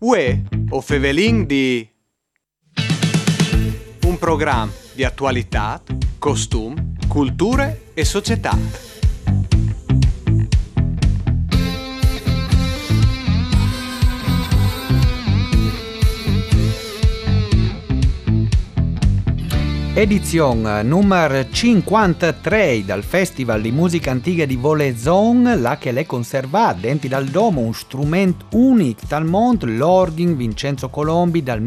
Uè, o Fevelin di un programma di attualità, costum, culture e società. Edizione numero 53 dal Festival di Musica Antica di Volezzon, là che l'è conservato dentro dal domo un strumento unico dal mondo, l'orgin Vincenzo Colombi dal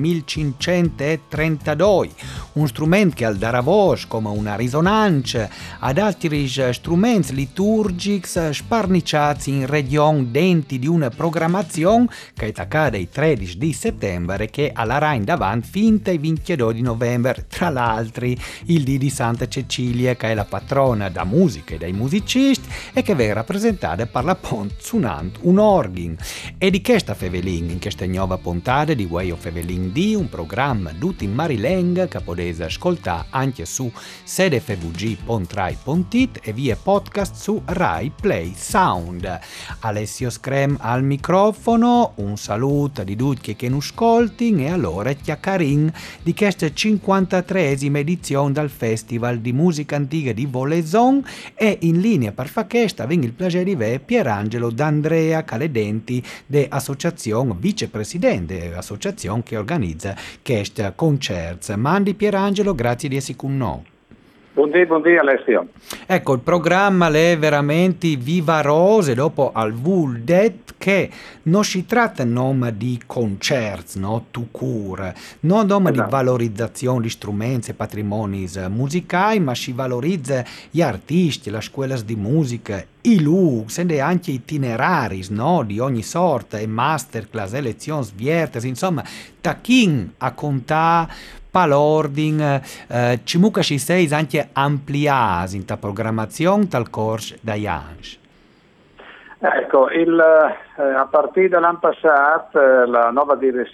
1532, un strumento che al dare voce come una risonanza ad altri strumenti liturgici sparniciati in regione dentro di una programmazione che accade il 13 di settembre e che alla Rain davanti finta il 22 di novembre, tra l'altro il dì di Santa Cecilia, che è la patrona da musica e dai musicisti e che viene rappresentata per la pont suonando un orgin. E di questa Fevelin, in questa nuova puntata di Way of Fevelin D, un programma tutto in Marileng che potete ascoltare anche su sedefvg.rai.it e via podcast su Rai Play Sound. Alessio Screm al microfono, un saluto di tutti che non ascoltano e allora chiacchierin di questa 53esima edizione dal Festival di Musica Antica di Volezzon e in linea per fare questa vengo il piacere di vedere Pierangelo D'Andrea Caledenti dell'associazione, vicepresidente dell'associazione che organizza questo concerto. Mandi Pierangelo, grazie di essere con noi. Buondì Alessio. Ecco, il programma è veramente vivaroso dopo al Vuldet che non si tratta nome di concerti, no, tout court, non nome di valorizzazione di strumenti e patrimoni musicali, ma si valorizza gli artisti, le scuole di musica, i lux, e anche itinerari, no, di ogni sorta, e masterclass, e lezioni sviertes, insomma, tacchin a contare l'ordine, ci mucca ci sei anche ampliati in ta programmazione tal corso da Jansch. Ecco, a partire dall'anno passato la nuova direzione